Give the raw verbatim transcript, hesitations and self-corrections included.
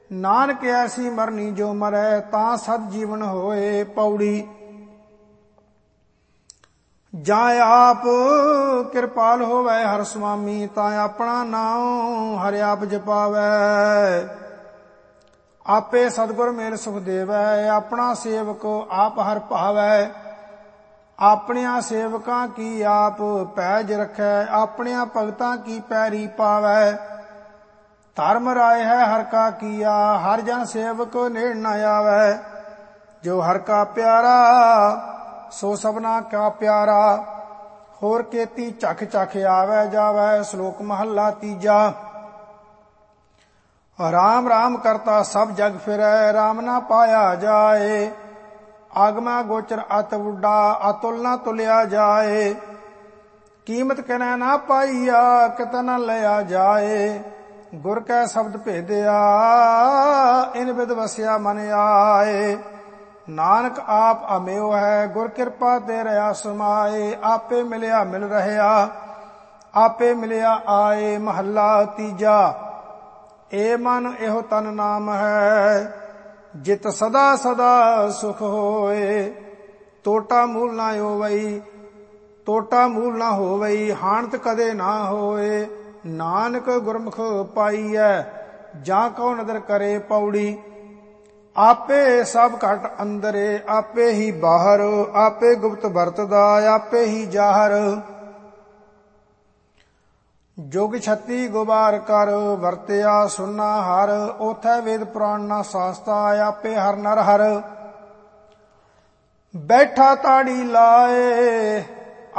नानक ऐसी मरनी जो मरै तां सद जीवन होए। पौड़ी ਜਾਂ ਆਪ ਕਿਰਪਾਲ ਹੋਵੇ ਹਰ ਸੁਆਮੀ ਤਾਂ ਆਪਣਾ ਨਾਮ ਹਰਿ ਆਪ ਜਪਾਵੈ। ਆਪੇ ਸਤਿਗੁਰ ਮੇਲ ਸੁਖ ਦੇਵੈ ਆਪਣਾ ਸੇਵਕ ਆਪ ਹਰ ਭਾਵੈ। ਆਪਣਿਆਂ ਸੇਵਕਾਂ ਕੀ ਆਪ ਪੈਜ ਰਖੈ ਆਪਣਿਆਂ ਭਗਤਾਂ ਕੀ ਪੈਰੀ ਪਾਵੈ। ਧਰਮ ਰਾਏ ਹੈ ਹਰ ਕਾ ਕੀਆ ਹਰ ਜਨ ਸੇਵਕ ਨੇੜ ਨ ਆਵੈ। ਜੋ ਹਰ ਕਾ ਪਿਆਰਾ ਸੋ ਸਭਨਾ ਕਾ ਪਿਆਰਾ ਹੋਰ ਕੇਤੀ ਝਖ ਝਖ ਆਵੈ ਜਾਵੈ। ਸ਼ਲੋਕ ਮਹੱਲਾ ਤੀਜਾ। ਰਾਮ ਰਾਮ ਕਰਤਾ ਸਭ ਜਗ ਫਿਰੈ ਰਾਮ ਨਾ ਪਾਇਆ ਜਾਏ। ਆਗਮਾ ਗੋਚਰ ਅਤ ਉੱਡਾ ਅਤੁਲ ਨਾ ਤੁਲਿਆ ਜਾਏ। ਕੀਮਤ ਕਨੈ ਨਾ ਪਾਈਆ ਕਿਤ ਨ ਲਿਆ ਜਾਏ। ਗੁਰ ਕੈ ਸ਼ਬਦ ਭੇਦਿਆ ਇਨ ਬਿਦ ਵਸਿਆ ਮਨ ਆਏ। ਨਾਨਕ ਆਪ ਅਮਿਓ ਹੈ ਗੁਰ ਕਿਰਪਾ ਤੇ ਰਹਾ ਸਮਾਏ। ਆਪੇ ਮਿਲਿਆ ਮਿਲ ਰਹਿਆ ਆਪੇ ਮਿਲਿਆ ਆਏ। ਮਹੱਲਾ ਤੀਜਾ। ਏ ਮਨ ਇਹੋ ਤਨ ਨਾਮ ਹੈ ਜਿਤ ਸਦਾ ਸਦਾ ਸੁਖ ਹੋਏ। ਟੋਟਾ ਮੂਲ ਨਾ ਹੋਵਈ ਟੋਟਾ ਮੂਲ ਨਾ ਹੋਵਈ ਹਾਨਤ ਕਦੇ ਨਾ ਹੋਏ। ਨਾਨਕ ਗੁਰਮੁਖ ਪਾਈਐ ਜਾਂ ਕਉ ਨਦਰ ਕਰੇ। ਪੌੜੀ ਆਪੇ ਸਭ ਘਟ ਅੰਦਰੇ ਆਪੇ ਹੀ ਬਾਹਰ ਆਪੇ ਗੁਪਤ ਵਰਤਦਾ ਆਪੇ ਹੀ ਜਾਹਰ। ਜੁਗ ਛੱਤੀ ਗੁਬਾਰ ਕਰ ਵਰਤਿਆ ਸੁਨਾ ਹਰ। ਉਥੈ ਵੇਦ ਪੁਰਾਣ ਨਾ ਸਾਸਤਾ ਆਪੇ ਹਰ ਨਰ ਹਰ। ਬੈਠਾ ਤਾੜੀ ਲਾਏ